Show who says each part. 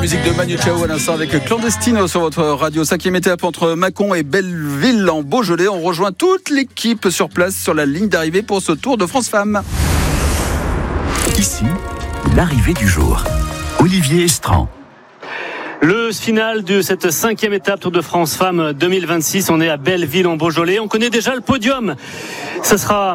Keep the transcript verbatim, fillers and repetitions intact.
Speaker 1: musique de Manu Chao à l'instant avec Clandestino sur votre radio. Cinquième étape entre Mâcon et Belleville en Beaujolais. On rejoint toute l'équipe sur place sur la ligne d'arrivée pour ce Tour de France Femmes.
Speaker 2: Ici, l'arrivée du jour. Olivier Estran.
Speaker 3: Le final de cette cinquième étape Tour de France Femmes deux mille vingt-six. On est à Belleville en Beaujolais. On connaît déjà le podium. Ça sera